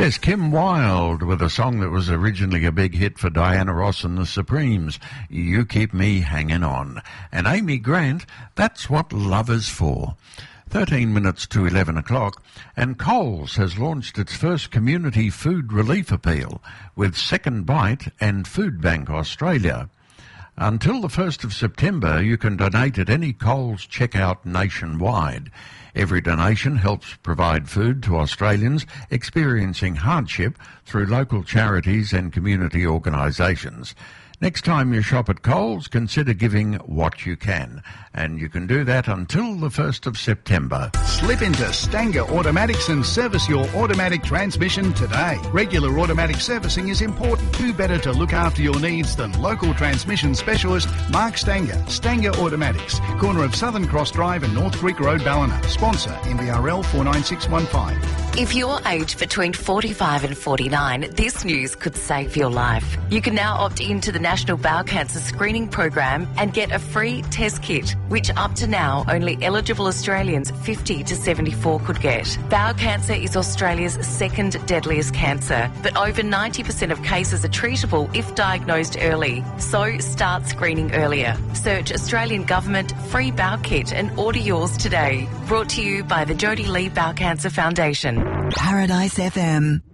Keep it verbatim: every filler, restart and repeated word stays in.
Yes, Kim Wilde with a song that was originally a big hit for Diana Ross and the Supremes, You Keep Me Hanging On. And Amy Grant, That's What Love Is For. thirteen minutes to eleven o'clock, and Coles has launched its first community food relief appeal with Second Bite and Food Bank Australia. Until the first of September, you can donate at any Coles checkout nationwide. Every donation helps provide food to Australians experiencing hardship through local charities and community organisations. Next time you shop at Coles, consider giving what you can. And you can do that until the first of September. Slip into Stanger Automatics and service your automatic transmission today. Regular automatic servicing is important. Who better to look after your needs than local transmission specialist Mark Stanger. Stanger Automatics, corner of Southern Cross Drive and North Creek Road, Ballina. Sponsor N B R L four nine six one five. If you're aged between forty-five and forty-nine, this news could save your life. You can now opt into the National Bowel Cancer Screening Program and get a free test kit, which up to now only eligible Australians fifty to seventy-four could get. Bowel cancer is Australia's second deadliest cancer, but over ninety percent of cases are treatable if diagnosed early. So start screening earlier. Search Australian Government Free Bowel Kit and order yours today. Brought to you by the Jodie Lee Bowel Cancer Foundation. Paradise F M.